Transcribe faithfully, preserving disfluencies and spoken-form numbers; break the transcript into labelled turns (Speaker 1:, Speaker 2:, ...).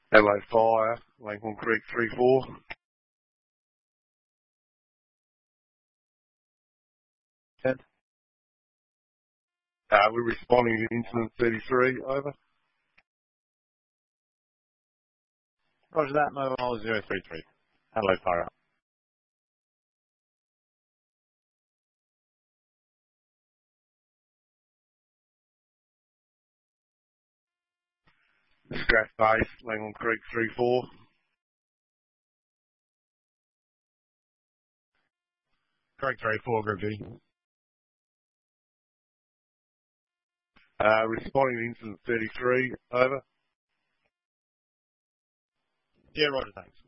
Speaker 1: Adelaide Fire, Langhorne Creek three four. ten. Uh, we're responding to incident thirty-three, over.
Speaker 2: Roger that, mobile zero three three. Adelaide Fire up.
Speaker 1: Scratch base, Langhorne Creek three four.
Speaker 2: Correct three four, Group G.
Speaker 1: Uh, responding to incident thirty-three, over.
Speaker 2: Yeah, roger, thanks.